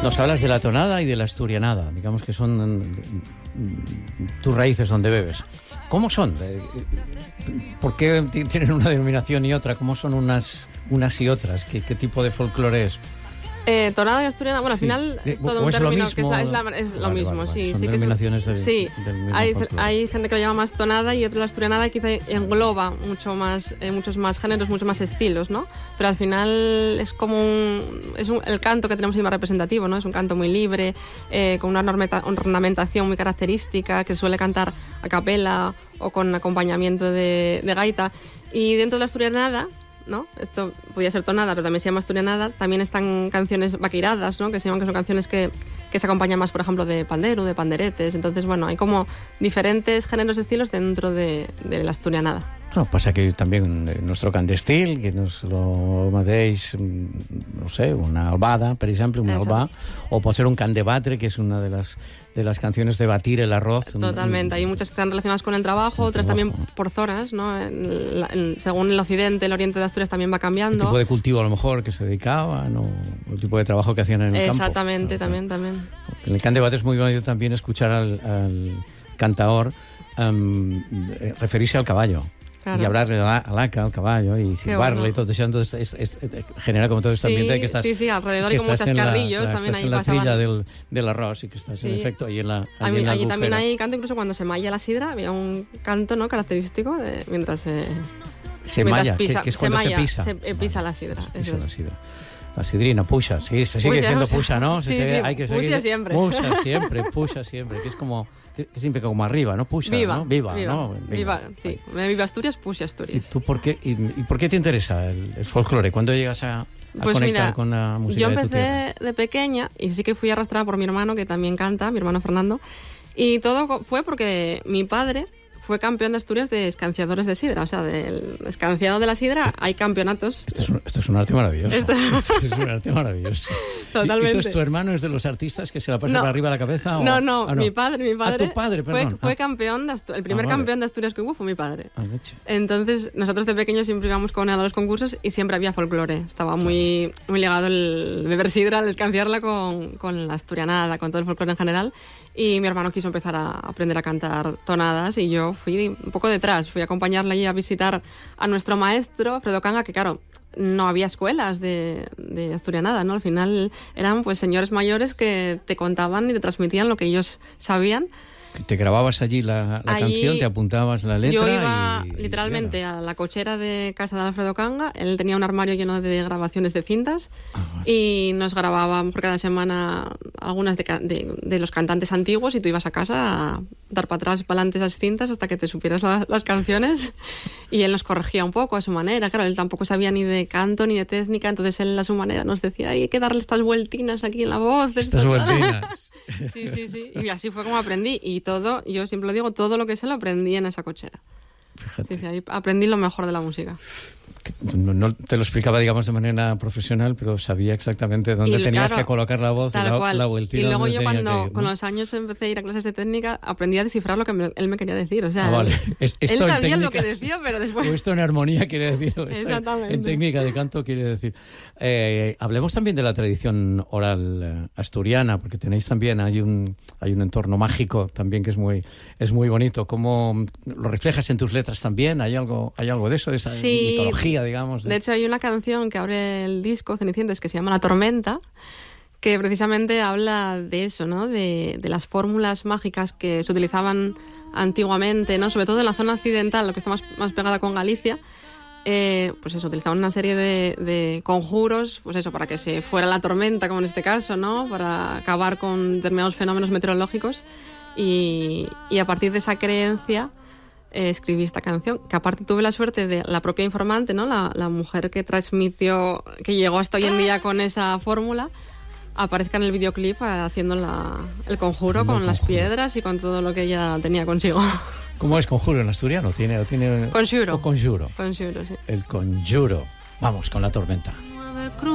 Nos hablas de la tonada y de la asturianada, digamos que son tus raíces donde bebes. ¿Cómo son? ¿Por qué tienen una denominación y otra? ¿Cómo son unas y otras? ¿Qué tipo de folclore es? Tonada y asturiana, bueno, al final es todo un término que es lo mismo, sí. Son sí denominaciones del mismo hay gente que lo llama más tonada y otra la asturianada, quizá engloba muchos más géneros, muchos más estilos, ¿no? Pero al final es como el canto que tenemos ahí más representativo, ¿no? Es un canto muy libre, con una ornamentación muy característica, que suele cantar a capela o con acompañamiento de gaita. Y dentro de la asturianada, ¿no? Esto podía ser tonada, pero también se llama asturianada. También están canciones vaqueiradas, ¿no? Que se llaman, que son canciones que se acompañan más, por ejemplo, de pandero, de panderetes. Entonces, bueno, hay como diferentes géneros, estilos dentro de la asturianada. No, pasa que también nuestro candestil, que nos lo mateix, no sé, una albada, por ejemplo, una albà, o puede ser un can de batre, que es una de las canciones de batir el arroz. Totalmente, hay muchas que están relacionadas con el trabajo, otras también por zonas, ¿no? Según el occidente, el oriente de Asturias también va cambiando. El tipo de cultivo a lo mejor que se dedicaban, o el tipo de trabajo que hacían en el campo. Exactamente, también. En el can de batre es muy bonito también escuchar al cantaor referirse al caballo. Claro. Y hablarle al caballo y silbarle, bueno, y todo eso. Entonces genera como todo este ambiente de que estás... Sí, alrededor y con muchos carrillos. También estás en la trilla del arroz y que estás en efecto ahí en la allí también hay canto, incluso cuando se malla la sidra, había un canto, ¿no?, característico mientras se malla, que es cuando se pisa. Se pisa la sidra. Se pisa la sidra. La sidrina, puxa, sí, se sigue diciendo puxa, ¿no? Sí, hay que seguir. Puxa siempre, que es como, que siempre como arriba, ¿no? Puxa, viva, ¿no? Viva, ¿no? Viva, sí. Viva Asturias, puxa Asturias. ¿Y tú por qué te interesa el folclore? ¿Cuándo llegas a conectar con la música de tu tierra? Yo empecé de pequeña y sí que fui arrastrada por mi hermano, que también canta, mi hermano Fernando, y todo fue porque mi padre fue campeón de Asturias de escanciadores de sidra. O sea, del escanciado de la sidra hay campeonatos. Esto es un arte maravilloso. Esto es un arte maravilloso. Totalmente. ¿Y entonces tu hermano es de los artistas que se la pasan por arriba de la cabeza? No, no. Mi padre. Tu padre, perdón. Fue campeón de Asturias. El primer campeón de Asturias que hubo fue mi padre. Entonces, nosotros de pequeños siempre íbamos con él a los concursos y siempre había folclore. Estaba muy ligado el beber sidra, el escanciarla con la asturianada, con todo el folclore en general. Y mi hermano quiso empezar a aprender a cantar tonadas y yo fui un poco detrás. Fui a acompañarle allí a visitar a nuestro maestro, Fredo Canga, que claro, no había escuelas de asturianada, ¿no? Al final eran pues señores mayores que te contaban y te transmitían lo que ellos sabían. Te grababas allí la canción, te apuntabas la letra. Yo iba literalmente a la cochera de casa de Alfredo Canga. Él tenía un armario lleno de grabaciones de cintas y nos grababan por cada semana algunas de los cantantes antiguos y tú ibas a casa a dar para atrás, para adelante esas cintas hasta que te supieras las canciones y él nos corregía un poco a su manera. Claro, él tampoco sabía ni de canto ni de técnica, entonces él a su manera nos decía, hay que darle estas vueltinas aquí en la voz. Estas vueltinas. Sí. Y así fue como aprendí. Y todo, yo siempre lo digo, todo lo que sé lo aprendí en esa cochera. Fíjate. Sí, ahí aprendí lo mejor de la música. No te lo explicaba, digamos, de manera profesional, pero sabía exactamente dónde tenías que colocar la voz y la vueltita. Y luego yo con los años empecé a ir a clases de técnica, aprendí a descifrar lo que él me quería decir. O sea, vale. Él sabía lo que decía, pero después... O esto en armonía quiere decir, o Exactamente. En técnica de canto quiere decir. Hablemos también de la tradición oral asturiana, porque tenéis también, hay un entorno mágico también que es muy bonito. ¿Cómo lo reflejas en tus letras también? ¿Hay algo de eso, de esa mitología, digamos? De hecho, hay una canción que abre el disco Cenicientas que se llama La Tormenta, que precisamente habla de eso, ¿no? De las fórmulas mágicas que se utilizaban antiguamente, ¿no? Sobre todo en la zona occidental, lo que está más pegada con Galicia. Pues eso, utilizaban una serie de conjuros, pues eso, para que se fuera la tormenta, como en este caso, ¿no? Para acabar con determinados fenómenos meteorológicos. Y a partir de esa creencia escribí esta canción, que aparte tuve la suerte de la propia informante, ¿no? La mujer que transmitió, que llegó hasta hoy en día con esa fórmula, aparezca en el videoclip haciendo el conjuro con las piedras y con todo lo que ella tenía consigo. ¿Cómo es conjuro en asturiano? ¿Tiene Conjuro. O conjuro. Conjuro, sí. El conjuro. Vamos con La Tormenta.